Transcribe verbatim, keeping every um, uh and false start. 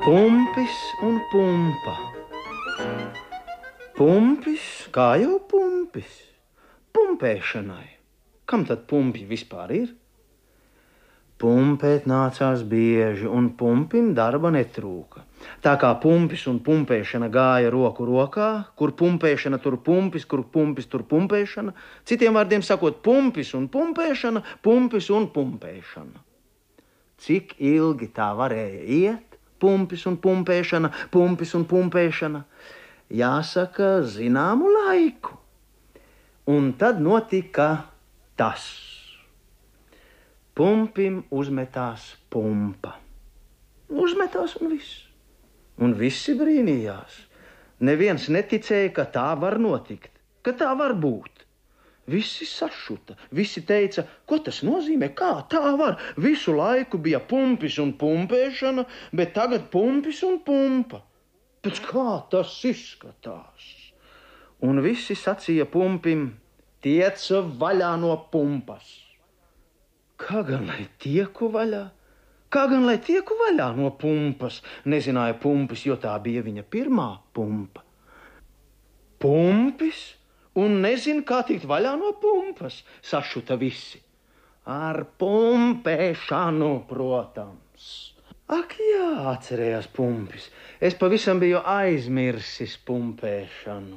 Pumpis un pumpa. Pumpis, kā jau pumpis, pumpēšanai. Kam tad pumpi vispār ir? Pumpēt nācās bieži, un pumpim darba netrūka. Tā kā pumpis un pumpēšana gāja roku rokā, kur pumpēšana, tur pumpis, kur pumpis, tur pumpēšana, citiem vārdiem sakot, pumpis un pumpēšana, pumpis un pumpēšana. Cik ilgi tā varēja iet? Pumpis un pumpēšana, pumpis un pumpēšana. Jāsaka, zināmu laiku. Un tad notika tas. Pumpim uzmetās pumpa. Uzmetās un viss. Un visi brīnījās. Neviens neticēja, ka tā var notikt, ka tā var būt. Visi sašuta, visi teica, ko tas nozīmē, kā tā var. Visu laiku bija pumpis un pumpēšana, bet tagad pumpis un pumpa. Pēc kā tas izskatās? Un visi sacīja pumpim, tiec vaļā no pumpas. Kā gan lai tieku vaļā? Kā gan lai tieku vaļā no pumpas? Nezināja pumpis, jo tā bija viņa pirmā pumpa. Pumpis? Un nezin, kā tikt vaļā no pumpas, sašuta visi. Ar pumpēšanu, protams. Ak jā, atcerējās pumpis, es pavisam biju aizmirsis pumpēšanu.